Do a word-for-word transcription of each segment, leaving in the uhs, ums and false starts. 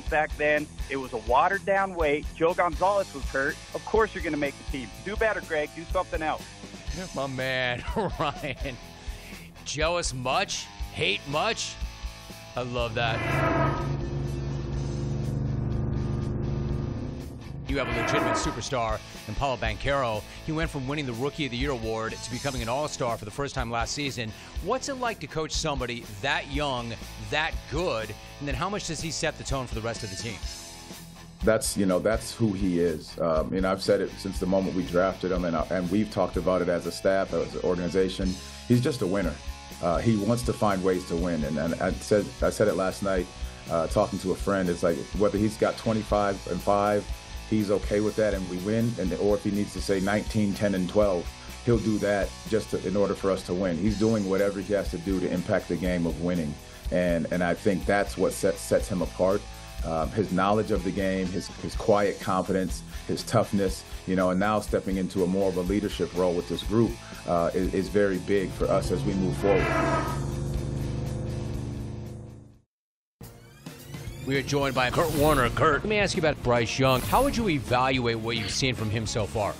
back then. It was a watered-down way. Joe Gonzalez was hurt. Of course you're going to make the team. Do better, Greg. Do something else. My man, Ryan. Jealous much? Hate much? I love that. You have a legitimate superstar in Paolo Banchero. He went from winning the Rookie of the Year award to becoming an all-star for the first time last season. What's it like to coach somebody that young, that good, and then how much does he set the tone for the rest of the team? That's, you know, that's who he is. Um, and I've said it since the moment we drafted him, and, uh, and we've talked about it as a staff, as an organization. He's just a winner. Uh, he wants to find ways to win. And, and I said I said it last night uh, talking to a friend. It's like whether he's got twenty-five and five, he's okay with that and we win, and or if he needs to say nineteen, ten, and twelve, he'll do that just to, in order for us to win. He's doing whatever he has to do to impact the game of winning. And, and I think that's what sets, sets him apart. Um, his knowledge of the game, his, his quiet confidence, his toughness, you know, and now stepping into a more of a leadership role with this group uh, is, is very big for us as we move forward. We are joined by Kurt Warner. Kurt, let me ask you about Bryce Young. How would you evaluate what you've seen from him so far?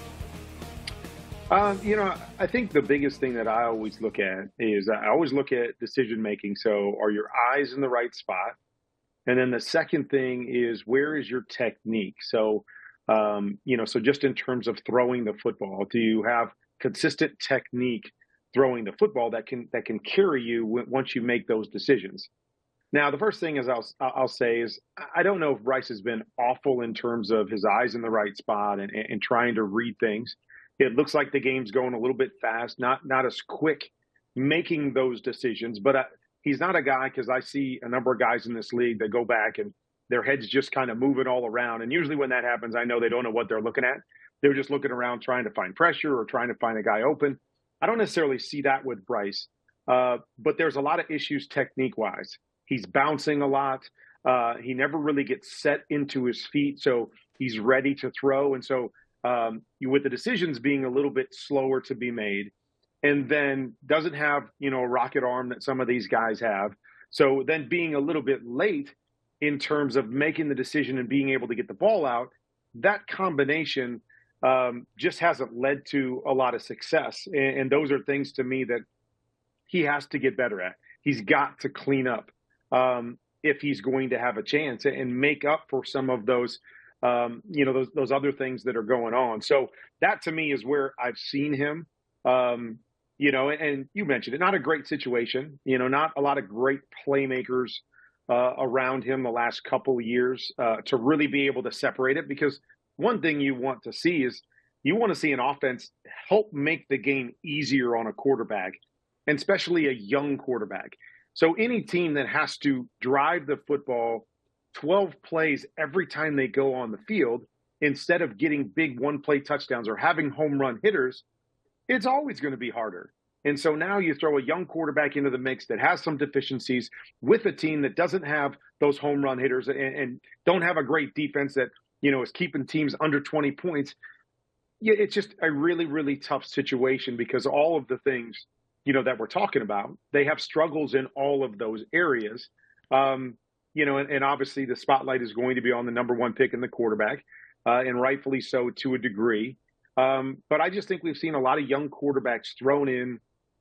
Um, you know, I think the biggest thing that I always look at is I always look at decision making. So are your eyes in the right spot? And then the second thing is, where is your technique? So, um, you know, so just in terms of throwing the football, do you have consistent technique throwing the football that can that can carry you w- once you make those decisions? Now, the first thing is I'll I'll say is I don't know if Bryce has been awful in terms of his eyes in the right spot and, and trying to read things. It looks like the game's going a little bit fast, not not as quick making those decisions, but I, he's not a guy, because I see a number of guys in this league that go back and their heads just kind of moving all around. And usually when that happens, I know they don't know what they're looking at. They're just looking around trying to find pressure or trying to find a guy open. I don't necessarily see that with Bryce, uh, but there's a lot of issues technique-wise. He's bouncing a lot. Uh, he never really gets set into his feet, so he's ready to throw. And so um, you, with the decisions being a little bit slower to be made, and then doesn't have, you know, a rocket arm that some of these guys have. So then being a little bit late in terms of making the decision and being able to get the ball out, that combination um, just hasn't led to a lot of success. And, and those are things to me that he has to get better at. He's got to clean up um, if he's going to have a chance and make up for some of those, um, you know, those, those other things that are going on. So that to me is where I've seen him. Um, You know, and you mentioned it, not a great situation, you know, not a lot of great playmakers uh, around him the last couple of years uh, to really be able to separate it. Because one thing you want to see is you want to see an offense help make the game easier on a quarterback, and especially a young quarterback. So any team that has to drive the football twelve plays every time they go on the field, instead of getting big one-play touchdowns or having home run hitters, it's always going to be harder. And so now you throw a young quarterback into the mix that has some deficiencies with a team that doesn't have those home run hitters and, and don't have a great defense that, you know, is keeping teams under twenty points. Yeah, it's just a really, really tough situation, because all of the things, you know, that we're talking about, they have struggles in all of those areas. Um, you know, and, and obviously the spotlight is going to be on the number one pick in the quarterback, uh, and rightfully so to a degree. Um, but I just think we've seen a lot of young quarterbacks thrown in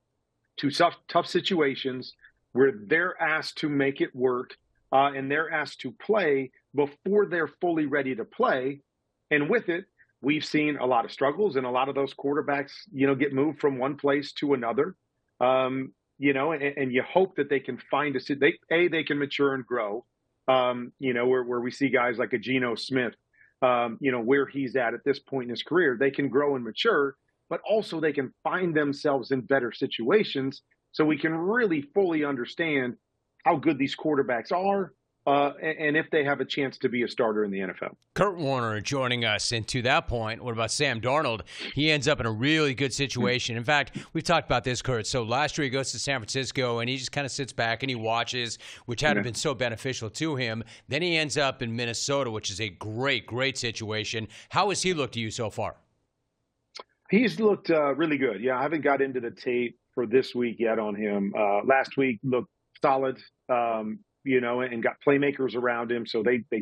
to tough, tough situations where they're asked to make it work, uh, and they're asked to play before they're fully ready to play. And with it, we've seen a lot of struggles, and a lot of those quarterbacks, you know, get moved from one place to another. Um, you know, and, and you hope that they can find a, they, a, they can mature and grow, um, you know, where, where we see guys like a Geno Smith, Um, you know, where he's at at this point in his career. They can grow and mature, but also they can find themselves in better situations, so we can really fully understand how good these quarterbacks are, uh, and, and if they have a chance to be a starter in the N F L. Kurt Warner joining us. And to that point, what about Sam Darnold? He ends up in a really good situation. In fact, we've talked about this, Kurt. So last year he goes to San Francisco, and he just kind of sits back and he watches, which had yeah. been so beneficial to him. Then he ends up in Minnesota, which is a great, great situation. How has he looked to you so far? He's looked uh, really good. Yeah, I haven't got into the tape for this week yet on him. Uh, last week looked solid. Um, you know, and got playmakers around him. So they they